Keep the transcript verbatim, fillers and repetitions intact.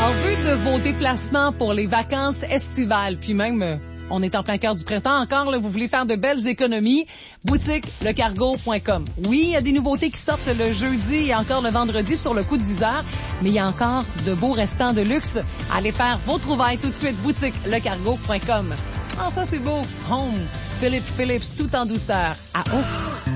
En vue de vos déplacements pour les vacances estivales, puis même, euh, on est en plein cœur du printemps encore, là, vous voulez faire de belles économies, boutique le cargo point com. Oui, il y a des nouveautés qui sortent le jeudi et encore le vendredi sur le coup de dix heures, mais il y a encore de beaux restants de luxe. Allez faire vos trouvailles tout de suite, boutique le cargo point com. Ah, ça c'est beau. Home, Philippe Phillips, tout en douceur, à eau.